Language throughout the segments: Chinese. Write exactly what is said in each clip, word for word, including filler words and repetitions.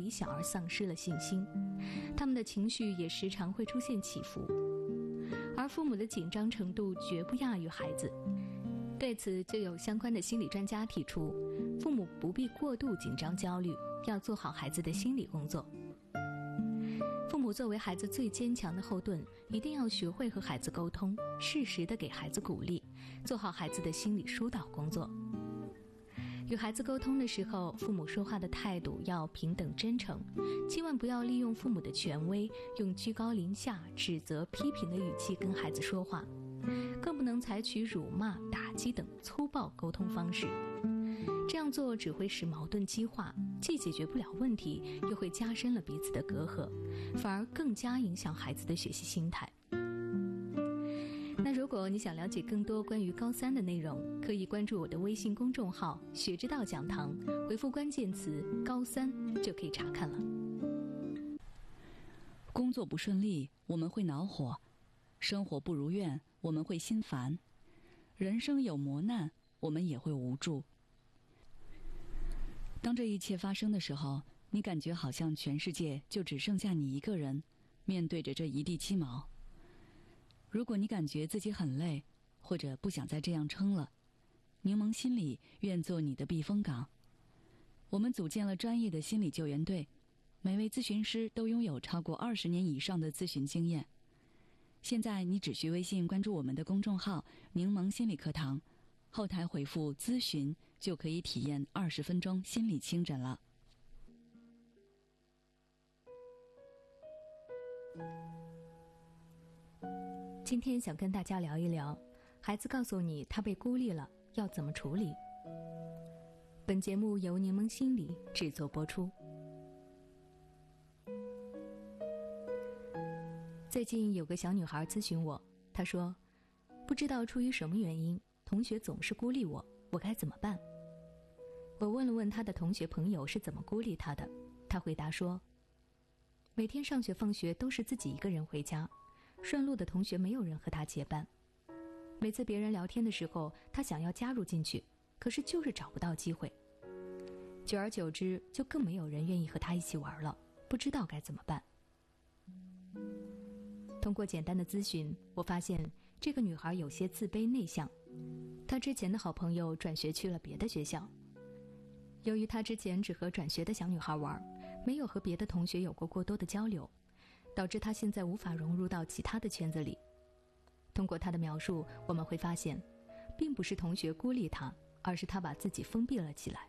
理想而丧失了信心，他们的情绪也时常会出现起伏，而父母的紧张程度绝不亚于孩子。对此，就有相关的心理专家提出，父母不必过度紧张焦虑，要做好孩子的心理工作。父母作为孩子最坚强的后盾，一定要学会和孩子沟通，适时的给孩子鼓励，做好孩子的心理疏导工作。与孩子沟通的时候，父母说话的态度要平等真诚，千万不要利用父母的权威，用居高临下、指责、批评的语气跟孩子说话，更不能采取辱骂、打击等粗暴沟通方式。这样做只会使矛盾激化，既解决不了问题，又会加深了彼此的隔阂，反而更加影响孩子的学习心态。那如果你想了解更多关于高三的内容，可以关注我的微信公众号学之道讲堂，回复关键词高三就可以查看了。 工作不顺利，我们会恼火；生活不如愿，我们会心烦；人生有磨难，我们也会无助。当这一切发生的时候，你感觉好像全世界就只剩下你一个人，面对着这一地鸡毛。如果你感觉自己很累，或者不想再这样撑了，柠檬心理愿做你的避风港。我们组建了专业的心理救援队，每位咨询师都拥有超过二十年以上的咨询经验。现在你只需微信关注我们的公众号柠檬心理课堂，后台回复咨询就可以体验二十分钟心理清诊了。 今天想跟大家聊一聊，孩子告诉你他被孤立了，要怎么处理？本节目由柠檬心理制作播出。最近有个小女孩咨询我，她说，不知道出于什么原因，同学总是孤立我，我该怎么办？我问了问她的同学朋友是怎么孤立她的，她回答说，每天上学放学都是自己一个人回家，顺路的同学没有人和他结伴，每次别人聊天的时候，他想要加入进去，可是就是找不到机会。久而久之，就更没有人愿意和他一起玩了，不知道该怎么办。通过简单的咨询，我发现这个女孩有些自卑内向，她之前的好朋友转学去了别的学校，由于她之前只和转学的小女孩玩，没有和别的同学有过过多的交流，导致他现在无法融入到其他的圈子里。通过他的描述，我们会发现，并不是同学孤立他，而是他把自己封闭了起来。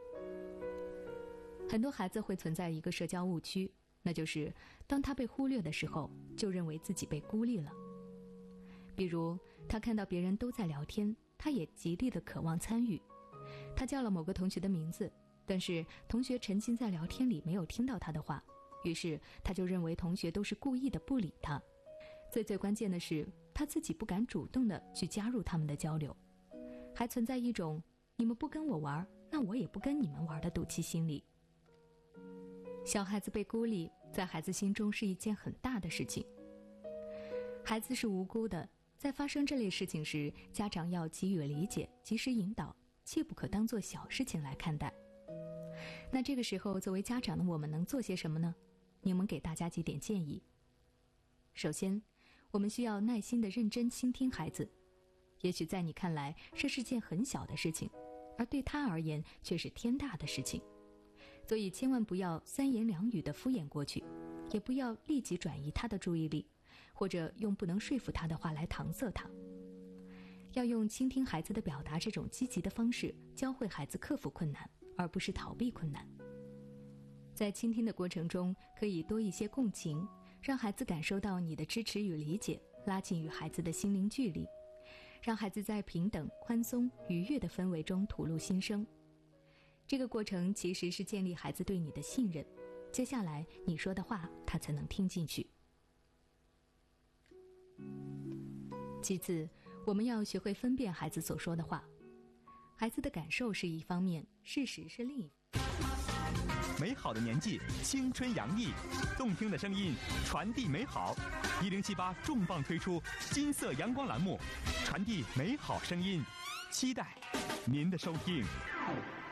很多孩子会存在一个社交误区，那就是当他被忽略的时候，就认为自己被孤立了。比如，他看到别人都在聊天，他也极力的渴望参与。他叫了某个同学的名字，但是同学沉浸在聊天里，没有听到他的话，于是他就认为同学都是故意的不理他。最最关键的是，他自己不敢主动的去加入他们的交流，还存在一种你们不跟我玩，那我也不跟你们玩的赌气心理。小孩子被孤立，在孩子心中是一件很大的事情。孩子是无辜的，在发生这类事情时，家长要给予理解，及时引导，切不可当作小事情来看待。那这个时候，作为家长的我们能做些什么呢？柠檬给大家几点建议。首先，我们需要耐心地认真倾听孩子。也许在你看来，这是件很小的事情，而对他而言却是天大的事情。所以千万不要三言两语地敷衍过去，也不要立即转移他的注意力，或者用不能说服他的话来搪塞他。要用倾听孩子的表达这种积极的方式，教会孩子克服困难，而不是逃避困难。在倾听的过程中，可以多一些共情，让孩子感受到你的支持与理解，拉近与孩子的心灵距离，让孩子在平等、宽松、愉悦的氛围中吐露心声。这个过程其实是建立孩子对你的信任，接下来你说的话他才能听进去。其次，我们要学会分辨孩子所说的话。孩子的感受是一方面，事实是另一方面。 美好的年纪，青春洋溢，动听的声音传递美好。一零七八重磅推出金色阳光栏目，传递美好声音，期待您的收听。